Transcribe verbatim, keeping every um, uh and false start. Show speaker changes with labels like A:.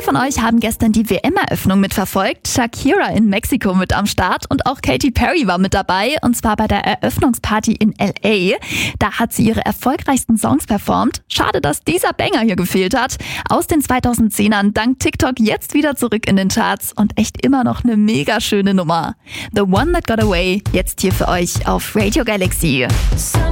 A: von euch haben gestern die W M-Eröffnung mitverfolgt. Shakira in Mexiko mit am Start und auch Katy Perry war mit dabei, und zwar bei der Eröffnungsparty in L A. Da hat sie ihre erfolgreichsten Songs performt. Schade, dass dieser Banger hier gefehlt hat. Aus den zweitausendzehnern dank TikTok jetzt wieder zurück in den Charts und echt immer noch eine mega schöne Nummer. The One That Got Away, jetzt hier für euch auf Radio Galaxy.